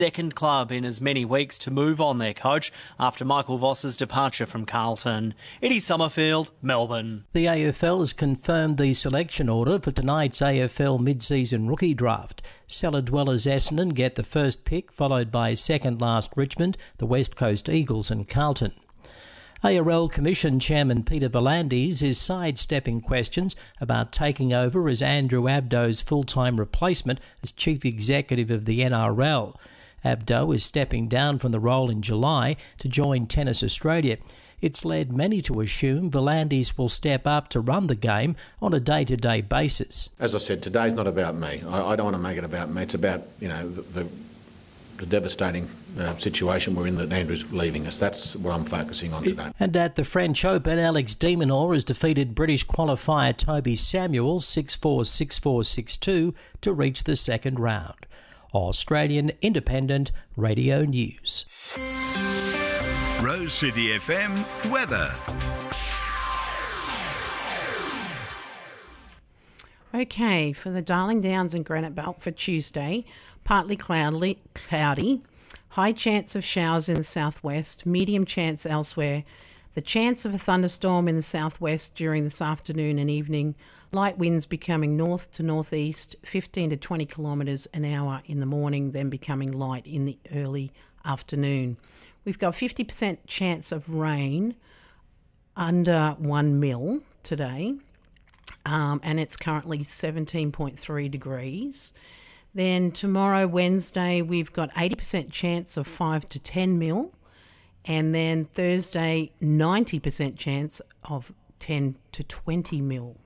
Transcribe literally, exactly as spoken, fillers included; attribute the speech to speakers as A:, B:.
A: second club in as many weeks to move on their coach after Michael Voss's departure from Carlton. Eddie Summerfield, Melbourne.
B: The A F L has confirmed the selection order for tonight's A F L mid-season rookie draft. Cellar dwellers Essendon get the first pick, followed by second last Richmond, the West Coast Eagles and Carlton. A R L Commission Chairman Peter V'landys is sidestepping questions about taking over as Andrew Abdo's full-time replacement as Chief Executive of the N R L. Abdo is stepping down from the role in July to join Tennis Australia. It's led many to assume V'landys will step up to run the game on a day-to-day basis.
C: As I said, today's not about me. I, I don't want to make it about me. It's about, you know, the, the, the devastating uh, situation we're in that Andrew's leaving us. That's what I'm focusing on today.
B: And at the French Open, Alex de Minaur has defeated British qualifier Toby Samuel six four, six four, six two to reach the second round. Australian Independent Radio News.
D: Rose City F M weather.
E: Okay, for the Darling Downs and Granite Belt for Tuesday, partly cloudy, cloudy, high chance of showers in the southwest, medium chance elsewhere, the chance of a thunderstorm in the southwest during this afternoon and evening, light winds becoming north to northeast, fifteen to twenty kilometres an hour in the morning, then becoming light in the early afternoon. We've got fifty percent chance of rain under one mil today, um, and it's currently seventeen point three degrees. Then tomorrow, Wednesday, we've got eighty percent chance of five to ten mil, and then Thursday, ninety percent chance of ten to twenty mil.